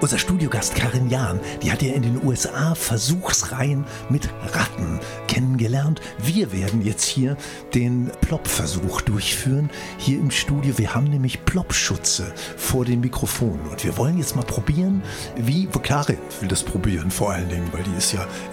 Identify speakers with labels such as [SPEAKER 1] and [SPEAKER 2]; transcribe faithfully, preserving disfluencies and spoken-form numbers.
[SPEAKER 1] Unser Studiogast Karin Jahn, die hat ja in den U S A Versuchsreihen mit Ratten kennengelernt. Wir werden jetzt hier den Plop-Versuch durchführen, hier im Studio. Wir haben nämlich Plop-Schutze vor den Mikrofonen und wir wollen jetzt mal probieren, wie, Karin will das probieren vor allen Dingen, weil die ist ja